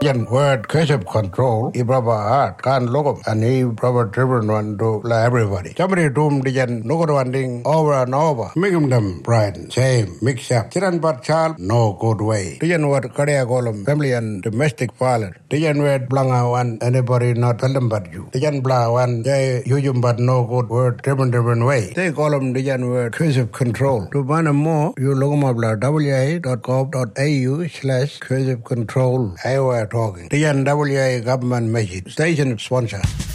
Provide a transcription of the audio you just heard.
Yan word cursive control ibraba art kan logo ani proper driven one to everybody. Somebody doom diyan logo one thing over and over. Make them pride, shame, mix up. Chiran but child no good way. Diyan word career column family and domestic violence. Diyan word blanga one anybody not tell them but you. Diyan bla one they use but no good word driven way. They column diyan word cursive control. To find more you look up wa.gov.au/cursive control. I were talking. Diyan WA government message. Station sponsor.